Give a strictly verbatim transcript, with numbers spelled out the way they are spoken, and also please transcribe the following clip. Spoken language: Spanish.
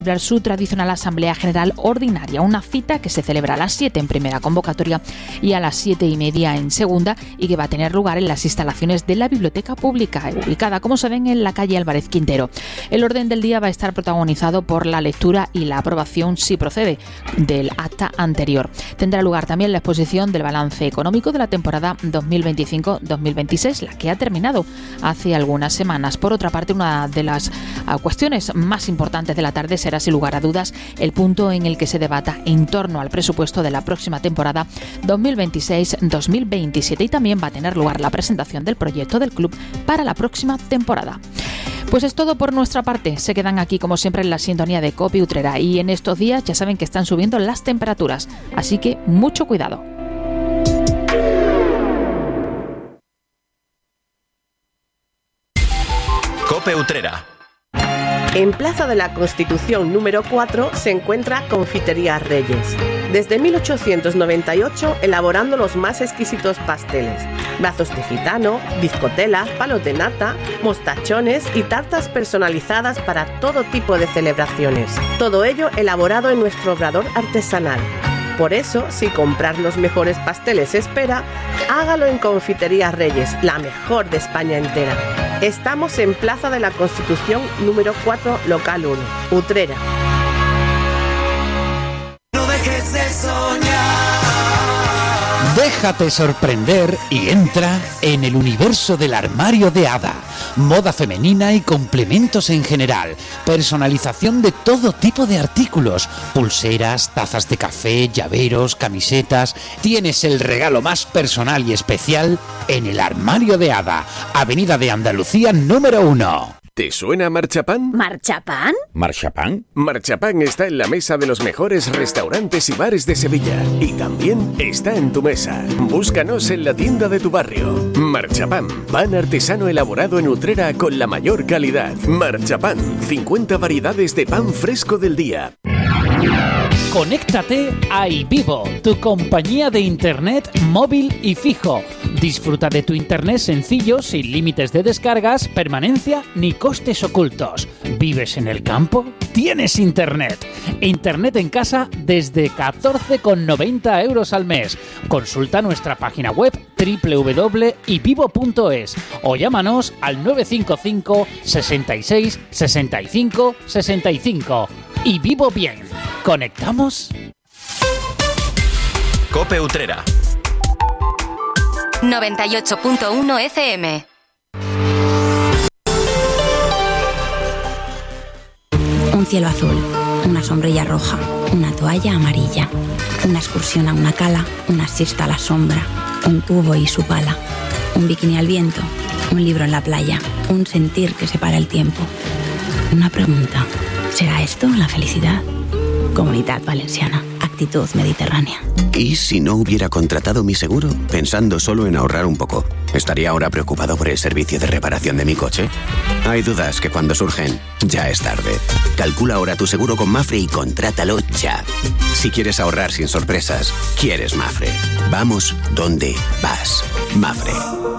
su tradicional Asamblea General Ordinaria, una cita que se celebra a las siete en primera convocatoria y a las siete y media en segunda, y que va a tener lugar en las instalaciones de la Biblioteca Pública, ubicada, como saben, en la calle Álvarez Quintero. El orden del día va a estar protagonizado por la lectura y la aprobación, si procede, del acta anterior. Tendrá lugar también la exposición del balance económico de la temporada dos mil veinticinco dos mil veintiséis, la que ha terminado hace algunas semanas. Por otra parte, una de las uh, cuestiones más importantes de la tarde será, sin lugar a dudas, el punto en el que se debata en torno al presupuesto de la próxima temporada dos mil veintiséis dos mil veintisiete, y también va a tener lugar la presentación del proyecto del club para la próxima temporada. Pues es todo por nuestra parte. Se quedan aquí, como siempre, en la sintonía de COPE Utrera, y en estos días ya saben que están subiendo las temperaturas, así que mucho cuidado. COPE Utrera. En Plaza de la Constitución número cuatro se encuentra Confitería Reyes. Desde mil ochocientos noventa y ocho elaborando los más exquisitos pasteles, brazos de gitano, bizcotelas, palos de nata, mostachones y tartas personalizadas para todo tipo de celebraciones. Todo ello elaborado en nuestro obrador artesanal. Por eso, si comprar los mejores pasteles espera, hágalo en Confitería Reyes, la mejor de España entera. Estamos en Plaza de la Constitución número cuatro, local uno, Utrera. No dejes de soñar. Déjate sorprender y entra en el universo del armario de Ada. Moda femenina y complementos en general. Personalización de todo tipo de artículos. Pulseras, tazas de café, llaveros, camisetas. Tienes el regalo más personal y especial en el armario de Ada. Avenida de Andalucía número uno. ¿Te suena Marchapán? ¿Marchapán? ¿Marchapán? Marchapán está en la mesa de los mejores restaurantes y bares de Sevilla. Y también está en tu mesa. Búscanos en la tienda de tu barrio. Marchapán, pan artesano elaborado en Utrera con la mayor calidad. Marchapán, cincuenta variedades de pan fresco del día. Conéctate a iVivo, tu compañía de internet móvil y fijo. Disfruta de tu internet sencillo, sin límites de descargas, permanencia ni costes ocultos. ¿Vives en el campo? ¡Tienes internet! Internet en casa desde catorce con noventa euros al mes. Consulta nuestra página web doble u doble u doble punto ivivo punto es o llámanos al nueve cinco cinco, sesenta y seis, sesenta y cinco, sesenta y cinco. Y vivo bien. ¿Conectamos? COPE Utrera. noventa y ocho punto uno F M. Un cielo azul, una sombrilla roja, una toalla amarilla, una excursión a una cala, una siesta a la sombra, un cubo y su pala, un bikini al viento, un libro en la playa, un sentir que separa el tiempo. Una pregunta, ¿será esto la felicidad? Comunidad Valenciana, actitud mediterránea. ¿Y si no hubiera contratado mi seguro, pensando solo en ahorrar un poco? ¿Estaría ahora preocupado por el servicio de reparación de mi coche? Hay dudas que cuando surgen, ya es tarde. Calcula ahora tu seguro con Mafre y contrátalo ya. Si quieres ahorrar sin sorpresas, quieres Mafre. Vamos donde vas. Mafre.